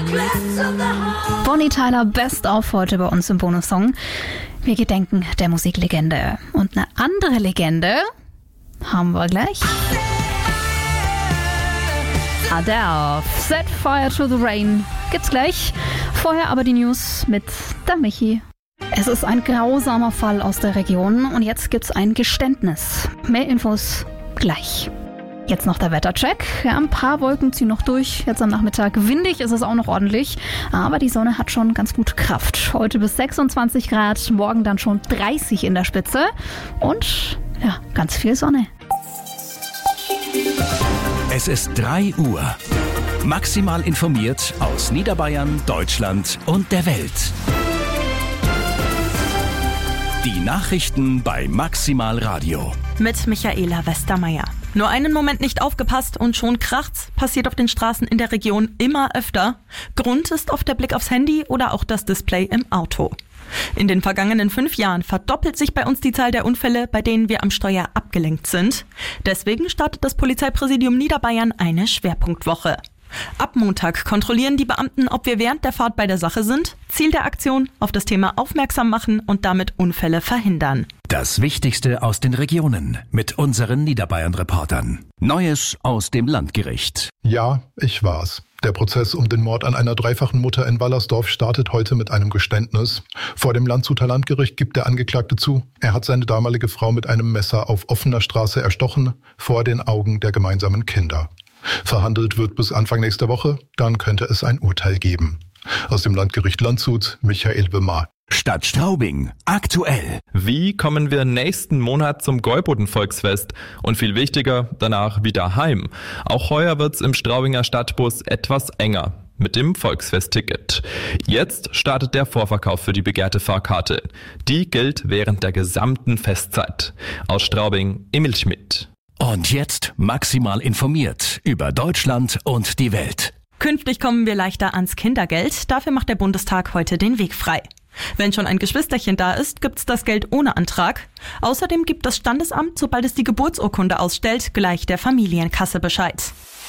Bonnie Tyler Best of heute bei uns im Bonussong. Wir gedenken der Musiklegende. Und eine andere Legende haben wir gleich. Adele, Set Fire to the Rain. Gibt's gleich. Vorher aber die News mit der Michi. Es ist ein grausamer Fall aus der Region und jetzt gibt's ein Geständnis. Mehr Infos gleich. Jetzt noch der Wettercheck. Ja, ein paar Wolken ziehen noch durch. Jetzt am Nachmittag windig ist es auch noch ordentlich. Aber die Sonne hat schon ganz gut Kraft. Heute bis 26 Grad, morgen dann schon 30 in der Spitze. Und ja, ganz viel Sonne. Es ist 3 Uhr. Maximal informiert aus Niederbayern, Deutschland und der Welt. Die Nachrichten bei Maximal Radio. Mit Michaela Westermeier. Nur einen Moment nicht aufgepasst und schon kracht's. Passiert auf den Straßen in der Region immer öfter. Grund ist oft der Blick aufs Handy oder auch das Display im Auto. In den vergangenen 5 Jahren verdoppelt sich bei uns die Zahl der Unfälle, bei denen wir am Steuer abgelenkt sind. Deswegen startet das Polizeipräsidium Niederbayern eine Schwerpunktwoche. Ab Montag kontrollieren die Beamten, ob wir während der Fahrt bei der Sache sind. Ziel der Aktion: auf das Thema aufmerksam machen und damit Unfälle verhindern. Das Wichtigste aus den Regionen mit unseren Niederbayern-Reportern. Neues aus dem Landgericht. Ja, ich war's. Der Prozess um den Mord an einer dreifachen Mutter in Wallersdorf startet heute mit einem Geständnis. Vor dem Landshuter Landgericht gibt der Angeklagte zu, er hat seine damalige Frau mit einem Messer auf offener Straße erstochen, vor den Augen der gemeinsamen Kinder. Verhandelt wird bis Anfang nächster Woche, dann könnte es ein Urteil geben. Aus dem Landgericht Landshut, Michael Wimmer. Stadt Straubing, aktuell. Wie kommen wir nächsten Monat zum Gäuboden-Volksfest? Und viel wichtiger, danach wieder heim. Auch heuer wird's im Straubinger Stadtbus etwas enger. Mit dem Volksfest-Ticket. Jetzt startet der Vorverkauf für die begehrte Fahrkarte. Die gilt während der gesamten Festzeit. Aus Straubing, Emil Schmidt. Und jetzt maximal informiert über Deutschland und die Welt. Künftig kommen wir leichter ans Kindergeld. Dafür macht der Bundestag heute den Weg frei. Wenn schon ein Geschwisterchen da ist, gibt's das Geld ohne Antrag. Außerdem gibt das Standesamt, sobald es die Geburtsurkunde ausstellt, gleich der Familienkasse Bescheid.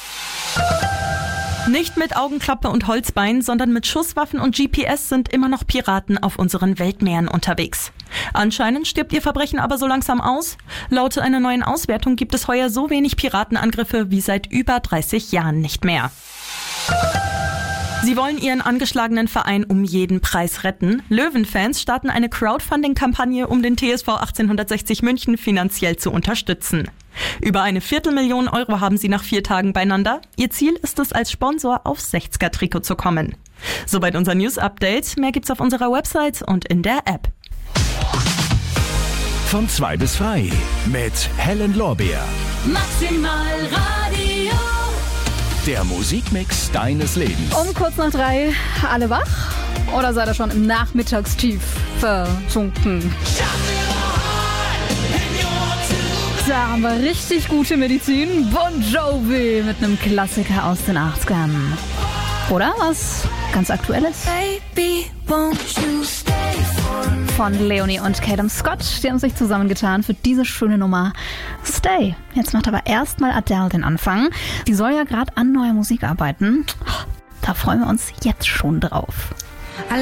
Nicht mit Augenklappe und Holzbein, sondern mit Schusswaffen und GPS sind immer noch Piraten auf unseren Weltmeeren unterwegs. Anscheinend stirbt ihr Verbrechen aber so langsam aus. Laut einer neuen Auswertung gibt es heuer so wenig Piratenangriffe wie seit über 30 Jahren nicht mehr. Sie wollen ihren angeschlagenen Verein um jeden Preis retten. Löwenfans starten eine Crowdfunding-Kampagne, um den TSV 1860 München finanziell zu unterstützen. Über 250.000 Euro haben sie nach 4 Tagen beieinander. Ihr Ziel ist es, als Sponsor aufs 60er-Trikot zu kommen. Soweit unser News-Update. Mehr gibt's auf unserer Website und in der App. Von 2 bis frei mit Helen Lorbeer. Maximal Radio. Der Musikmix deines Lebens. Um kurz nach 3, alle wach? Oder seid ihr schon im Nachmittagstief versunken? Da haben wir richtig gute Medizin. Bon Jovi mit einem Klassiker aus den 80ern. Oder was ganz Aktuelles? Baby, won't you stay for me? Von Leonie und Calum Scott. Die haben sich zusammengetan für diese schöne Nummer Stay. Jetzt macht aber erstmal Adele den Anfang. Die soll ja gerade an neuer Musik arbeiten. Da freuen wir uns jetzt schon drauf.